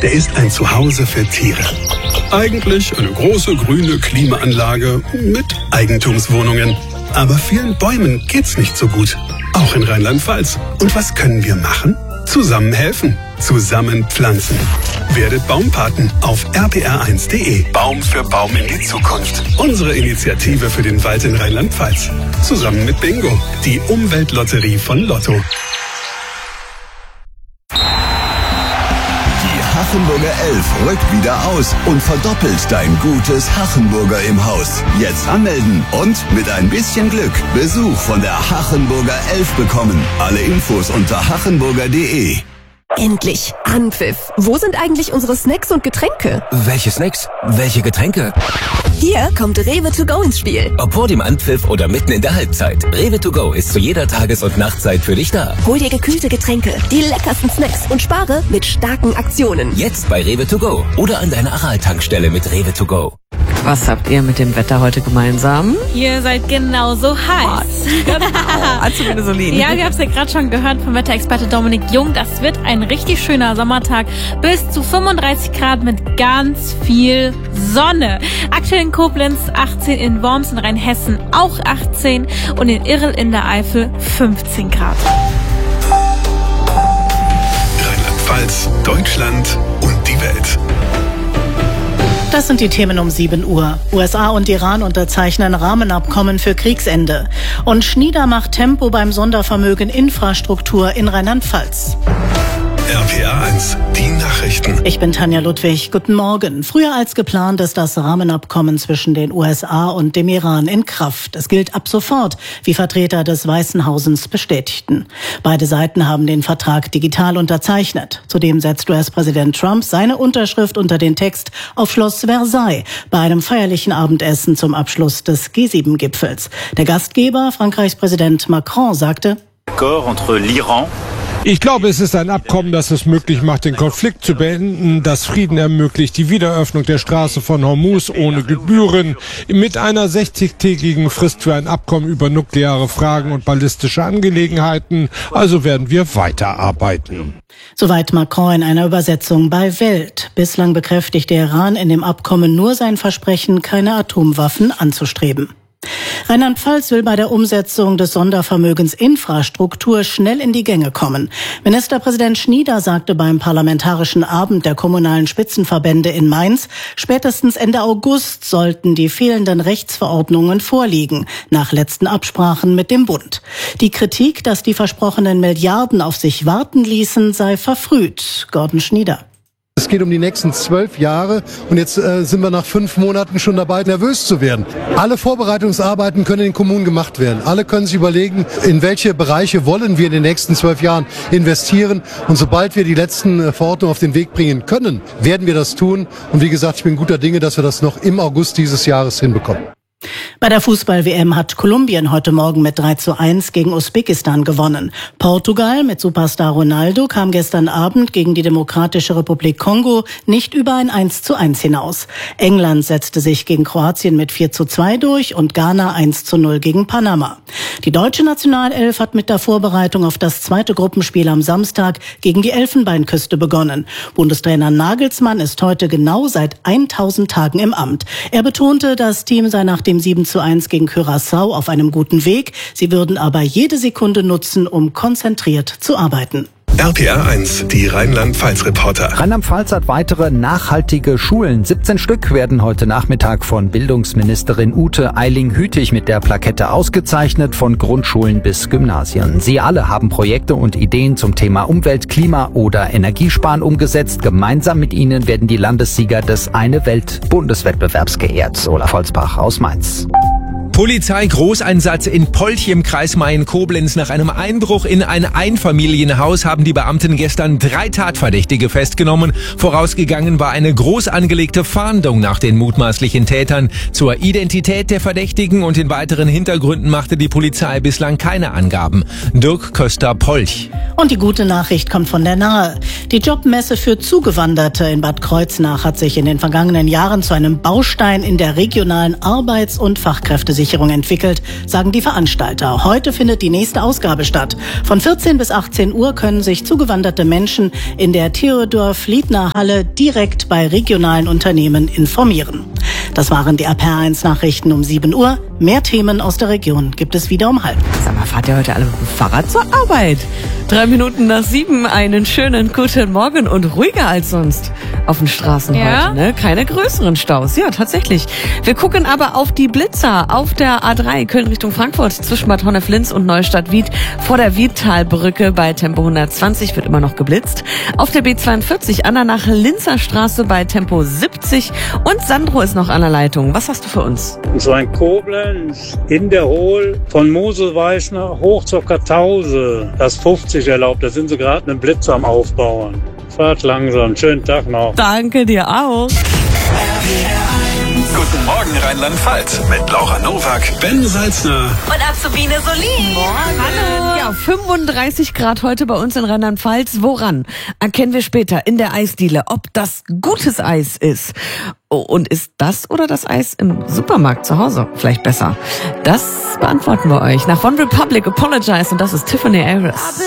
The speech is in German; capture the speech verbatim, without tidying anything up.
der ist ein Zuhause für Tiere. Eigentlich eine große grüne Klimaanlage mit Eigentumswohnungen. Aber vielen Bäumen geht's nicht so gut. Auch in Rheinland-Pfalz. Und was können wir machen? Zusammen helfen. Zusammen pflanzen. Werdet Baumpaten auf r p r eins punkt d e. Baum für Baum in die Zukunft. Unsere Initiative für den Wald in Rheinland-Pfalz. Zusammen mit Bingo, die Umweltlotterie von Lotto. Hachenburger elf rückt wieder aus und verdoppelt dein gutes Hachenburger im Haus. Jetzt anmelden und mit ein bisschen Glück Besuch von der Hachenburger elf bekommen. Alle Infos unter hachenburger punkt d e. Endlich Anpfiff. Wo sind eigentlich unsere Snacks und Getränke? Welche Snacks? Welche Getränke? Hier kommt Rewe to go ins Spiel. Ob vor dem Anpfiff oder mitten in der Halbzeit. Rewe to go ist zu jeder Tages- und Nachtzeit für dich da. Hol dir gekühlte Getränke, die leckersten Snacks und spare mit starken Aktionen. Jetzt bei Rewe to go oder an deiner Aral-Tankstelle mit Rewe to go. Was habt ihr mit dem Wetter heute gemeinsam? Ihr seid genauso heiß. Genau. Also Solin. Ja, wir haben es ja gerade schon gehört vom Wetterexperte Dominik Jung. Das wird ein richtig schöner Sommertag. Bis zu fünfunddreißig Grad mit ganz viel Sonne. Aktuell in Koblenz achtzehn, in Worms in Rheinhessen auch achtzehn und in Irl in der Eifel fünfzehn Grad. Rheinland-Pfalz, Deutschland und die Welt. Das sind die Themen um sieben Uhr. U S A und Iran unterzeichnen Rahmenabkommen für Kriegsende. Und Schnieder macht Tempo beim Sondervermögen Infrastruktur in Rheinland-Pfalz. R P R eins, die Nachrichten. Ich bin Tanja Ludwig. Guten Morgen. Früher als geplant ist das Rahmenabkommen zwischen den U S A und dem Iran in Kraft. Es gilt ab sofort, wie Vertreter des Weißen Hausens bestätigten. Beide Seiten haben den Vertrag digital unterzeichnet. Zudem setzt U S-Präsident Trump seine Unterschrift unter den Text auf Schloss Versailles bei einem feierlichen Abendessen zum Abschluss des G sieben Gipfels. Der Gastgeber, Frankreichs Präsident Macron, sagte: entre l'Iran Ich glaube, es ist ein Abkommen, das es möglich macht, den Konflikt zu beenden, das Frieden ermöglicht, die Wiedereröffnung der Straße von Hormuz ohne Gebühren, mit einer sechzigtägigen Frist für ein Abkommen über nukleare Fragen und ballistische Angelegenheiten. Also werden wir weiterarbeiten. Soweit Macron in einer Übersetzung bei Welt. Bislang bekräftigt der Iran in dem Abkommen nur sein Versprechen, keine Atomwaffen anzustreben. Rheinland-Pfalz will bei der Umsetzung des Sondervermögens Infrastruktur schnell in die Gänge kommen. Ministerpräsident Schnieder sagte beim Parlamentarischen Abend der kommunalen Spitzenverbände in Mainz, spätestens Ende August sollten die fehlenden Rechtsverordnungen vorliegen, nach letzten Absprachen mit dem Bund. Die Kritik, dass die versprochenen Milliarden auf sich warten ließen, sei verfrüht. Gordon Schnieder. Es geht um die nächsten zwölf Jahre und jetzt äh, sind wir nach fünf Monaten schon dabei, nervös zu werden. Alle Vorbereitungsarbeiten können in den Kommunen gemacht werden. Alle können sich überlegen, in welche Bereiche wollen wir in den nächsten zwölf Jahren investieren. Und sobald wir die letzten äh, Verordnungen auf den Weg bringen können, werden wir das tun. Und wie gesagt, ich bin guter Dinge, dass wir das noch im August dieses Jahres hinbekommen. Bei der Fußball-W M hat Kolumbien heute Morgen mit drei zu eins gegen Usbekistan gewonnen. Portugal mit Superstar Ronaldo kam gestern Abend gegen die Demokratische Republik Kongo nicht über ein eins zu eins hinaus. England setzte sich gegen Kroatien mit vier zu zwei durch und Ghana eins zu null gegen Panama. Die deutsche Nationalelf hat mit der Vorbereitung auf das zweite Gruppenspiel am Samstag gegen die Elfenbeinküste begonnen. Bundestrainer Nagelsmann ist heute genau seit tausend Tagen im Amt. Er betonte, das Team sei nach dem sieben zu eins gegen Curaçao auf einem guten Weg. Sie würden aber jede Sekunde nutzen, um konzentriert zu arbeiten. R P R eins, die Rheinland-Pfalz-Reporter. Rheinland-Pfalz hat weitere nachhaltige Schulen. siebzehn Stück werden heute Nachmittag von Bildungsministerin Ute Eiling-Hütig mit der Plakette ausgezeichnet, von Grundschulen bis Gymnasien. Sie alle haben Projekte und Ideen zum Thema Umwelt, Klima oder Energiesparen umgesetzt. Gemeinsam mit ihnen werden die Landessieger des Eine-Welt-Bundeswettbewerbs geehrt. Olaf Holzbach aus Mainz. Polizei-Großeinsatz in Polch im Kreis Mayen-Koblenz. Nach einem Einbruch in ein Einfamilienhaus haben die Beamten gestern drei Tatverdächtige festgenommen. Vorausgegangen war eine groß angelegte Fahndung nach den mutmaßlichen Tätern. Zur Identität der Verdächtigen und den weiteren Hintergründen machte die Polizei bislang keine Angaben. Dirk Köster-Polch. Und die gute Nachricht kommt von der Nahe. Die Jobmesse für Zugewanderte in Bad Kreuznach hat sich in den vergangenen Jahren zu einem Baustein in der regionalen Arbeits- und Fachkräftesicherung Unfallversicherung entwickelt, sagen die Veranstalter. Heute findet die nächste Ausgabe statt. Von vierzehn bis achtzehn Uhr können sich zugewanderte Menschen in der Theodor-Fliedner-Halle direkt bei regionalen Unternehmen informieren. Das waren die R P R eins Nachrichten um sieben Uhr. Mehr Themen aus der Region gibt es wieder um halb. Sag mal, fahrt ihr heute alle mit dem Fahrrad zur Arbeit? Drei Minuten nach sieben, einen schönen guten Morgen und ruhiger als sonst auf den Straßen Ja? heute, ne? Keine größeren Staus. Ja, tatsächlich. Wir gucken aber auf die Blitzer auf der A drei Köln Richtung Frankfurt zwischen Bad Honnef-Linz und Neustadt-Wied. Vor der Wiedtalbrücke bei Tempo hundertzwanzig wird immer noch geblitzt. Auf der B zweiundvierzig Anna nach Linzer Straße bei Tempo siebzig und Sandro ist noch an der Leitung. Was hast du für uns? Und zwar in Koblenz, in der Hohl, von Moselweißner hoch zur Kartause. Das fünfzig erlaubt, da sind sie gerade einen Blitz am Aufbauen. Fahrt langsam, schönen Tag noch. Danke dir auch. Guten Morgen Rheinland-Pfalz mit Laura Nowak, Ben Salzner Und Azubine Solin. Hallo. Ja, fünfunddreißig Grad heute bei uns in Rheinland-Pfalz. Woran? Erkennen wir später in der Eisdiele, ob das gutes Eis ist. Oh, und ist das oder das Eis im Supermarkt zu Hause vielleicht besser? Das beantworten wir euch nach One Republic, Apologize, und das ist Tiffany Harris.